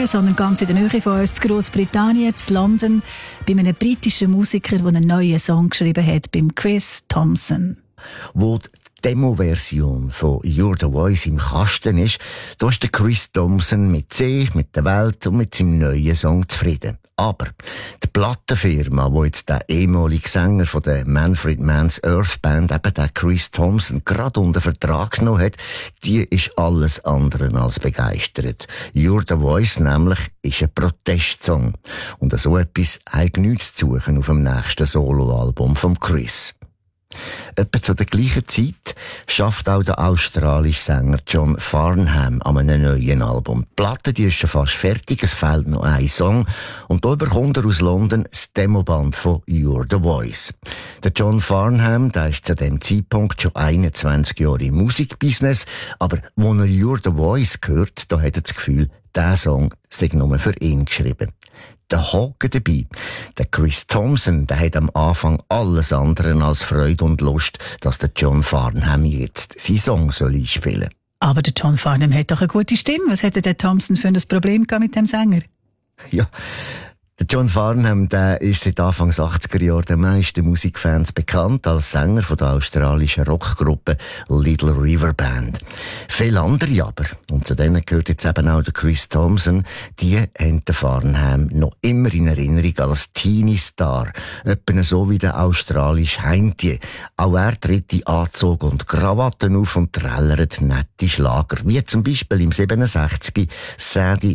Australien, sondern ganz in der Nähe von uns, in Großbritannien, in London, bei einem britischen Musiker, der einen neuen Song geschrieben hat, beim Chris Thompson. Wo die Demo-Version von You're the Voice im Kasten ist, da ist der Chris Thompson mit sich, mit der Welt und mit seinem neuen Song zufrieden. Aber die Plattenfirma, wo jetzt der ehemalige Sänger von der Manfred Mann's Earth Band, eben der Chris Thompson, gerade unter Vertrag genommen hat, die ist alles andere als begeistert. You're the Voice nämlich ist ein Protestsong. Und so etwas hat nichts zu suchen auf dem nächsten Soloalbum vom Chris. Etwa zu der gleichen Zeit schafft auch der australische Sänger John Farnham an einem neuen Album. Die Platte, die ist schon fast fertig, es fehlt noch ein Song. Und da bekommt er aus London das Demoband von You're the Voice. Der John Farnham, der ist zu dem Zeitpunkt schon 21 Jahre im Musikbusiness, aber wo er You're the Voice hört, da hat er das Gefühl, der Song sei nur für ihn geschrieben. Der Haken dabei. Der Chris Thompson, der hat am Anfang alles andere als Freude und Lust, dass der John Farnham jetzt seinen Song einspielen soll. Aber der John Farnham hat doch eine gute Stimme. Was hätte der Thompson für ein Problem gehabt mit dem Sänger? Ja, der John Farnham, der ist seit Anfang 80er Jahren den meisten Musikfans bekannt als Sänger von der australischen Rockgruppe Little River Band. Viele andere aber, und zu denen gehört jetzt eben auch der Chris Thompson, die haben den Farnham noch immer in Erinnerung als Teenie-Star. Etwa so wie der australische Heintje. Auch er tritt in Anzug und Krawatten auf und trällert nette Schlager, wie zum Beispiel im 67 Sadie